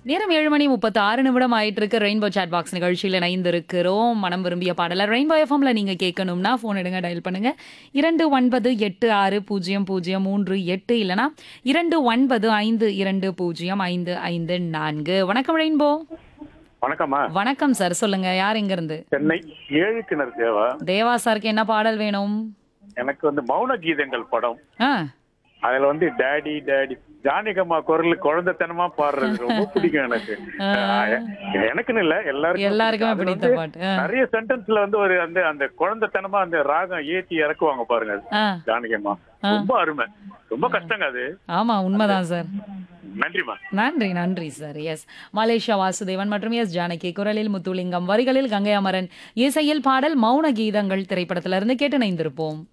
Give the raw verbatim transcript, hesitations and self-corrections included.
நேரம் ஏழு மணி முப்பத்தி ஆறு நிமிடம் ஆயிட்டு இருக்கு. ரெயின்போ சாட் பாக்ஸ் நிகழ்ச்சியில இணைந்திருக்கிறோம். மனம் விரும்பிய பாடல ரெயின்போ எஃப்எம்ல நீங்க கேட்கணும்னா ஃபோன் எடுங்க, டயல் பண்ணுங்க. இரண்டு ஒன்பது எட்டு ஆறு பூஜ்ஜியம் பூஜ்ஜியம் மூன்று எட்டு இல்லனா இரண்டு ஒன்பது ஐந்து இரண்டு பூஜ்ஜியம் ஐந்து ஐந்து நான்கு. வணக்கம் ரெயின்போ. வணக்கம்மா. வணக்கம் சார். சொல்லுங்க. யார் எங்க இருந்து? சென்னை ஏழு கிணறு தேவா. தேவா சாருக்கு என்ன பாடல் வேணும்? எனக்கு வந்து மௌன கீதங்கள் படம். ஆ. அதுல வந்து டாடி டாடி ஜானகம்மா குரல் குழந்தைத்தனமா பாடுறது ரொம்ப பிடிக்கும் எனக்கு. அஹ் எனக்குன்னு இல்ல எல்லாருக்கும் எல்லாருக்குமே பிடிக்கும். பிடித்த அது வந்து பாட்டு. ஆ. நிறைய சென்டென்ஸ்ல வந்து ஒரு அந்த அந்த குழந்தைத்தனமா அந்த ராகம் ஏத்தி இறக்குவாங்க பாருங்க அது. ஆ. ஜானகம்மா ரொம்ப அருமை. ரொம்ப கஷ்டங்க அது. ஆமா, உண்மைதான் சார். நன்றிமா. நன்றி நன்றி சார். எஸ், மலேசியா வாசுதேவன் மற்றும் எஸ் ஜானகி குரலில் முத்துலிங்கம், வரிகளில் கங்கை அமரன், இசையில் பாடல் மௌன கீதங்கள் திரைப்படத்திலிருந்து கேட்டு இணைந்திருப்போம்.